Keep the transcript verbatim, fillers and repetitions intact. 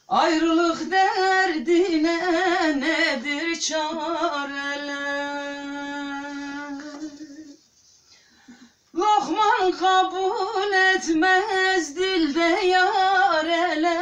Ayrılık derdine nedir çareler? Lokman kabul etmez dilde yareler.